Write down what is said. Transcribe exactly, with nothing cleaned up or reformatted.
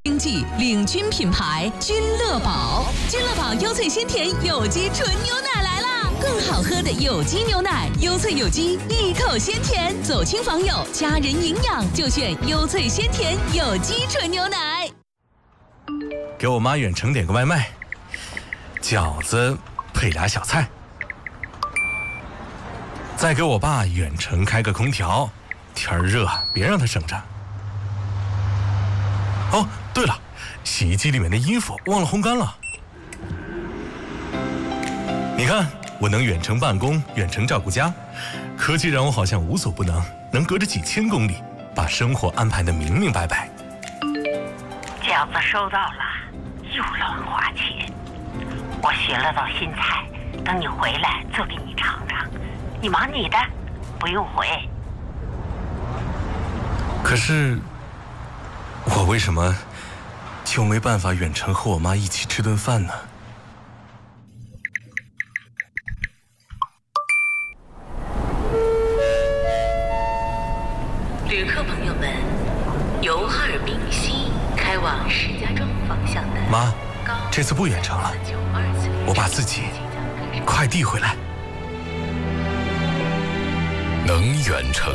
经济领军品牌君乐宝，君乐宝优萃鲜甜有机纯牛奶来啦！更好喝的有机牛奶，优萃有机，一口鲜甜，走亲访友，家人营养就选优萃鲜甜有机纯牛奶。 给我妈远程点个外卖，饺子配俩小菜。再给我爸远程开个空调，天儿热，别让他省着。哦，对了，洗衣机里面的衣服忘了烘干了。你看，我能远程办公，远程照顾家，科技让我好像无所不能，能隔着几千公里把生活安排得明明白白。 饺子收到了，又乱花钱。我学了道新菜，等你回来做给你尝尝。你忙你的，不用回。 可是，我为什么就没办法远程和我妈一起吃顿饭呢？ 旅客朋友们，由哈尔滨西开往石家庄方向的妈，这次不远程了，我把自己快递回来。 能远程